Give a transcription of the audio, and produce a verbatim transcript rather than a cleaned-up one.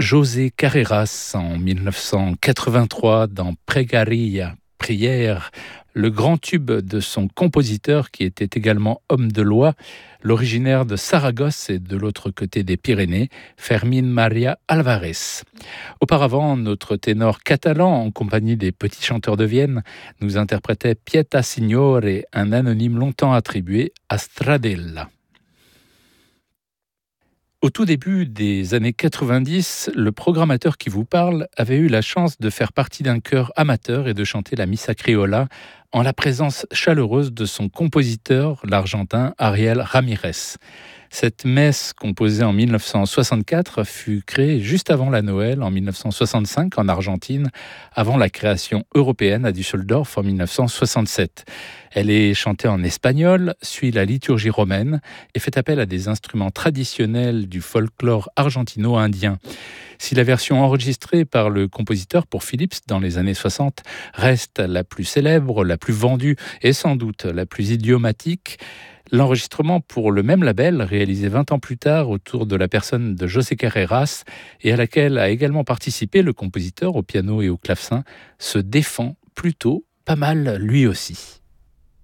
José Carreras en mille neuf cent quatre-vingt-trois dans Pregaria, Prière, le grand tube de son compositeur qui était également homme de loi, l'originaire de Saragosse et de l'autre côté des Pyrénées, Fermín María Alvarez. Auparavant, notre ténor catalan, en compagnie des petits chanteurs de Vienne, nous interprétait Pietà Signore, un anonyme longtemps attribué à Stradella. Au tout début des années quatre-vingt-dix, le programmateur qui vous parle avait eu la chance de faire partie d'un chœur amateur et de chanter la Missa Criolla en la présence chaleureuse de son compositeur, l'Argentin Ariel Ramirez. Cette messe, composée en mille neuf cent soixante-quatre, fut créée juste avant la Noël, en mille neuf cent soixante-cinq, en Argentine, avant la création européenne à Düsseldorf en mille neuf cent soixante-sept. Elle est chantée en espagnol, suit la liturgie romaine et fait appel à des instruments traditionnels du folklore argentino-indien. Si la version enregistrée par le compositeur pour Philips dans les années soixante reste la plus célèbre, la plus vendue et sans doute la plus idiomatique, l'enregistrement pour le même label, réalisé vingt ans plus tard autour de la personne de José Carreras et à laquelle a également participé le compositeur au piano et au clavecin, se défend plutôt pas mal lui aussi.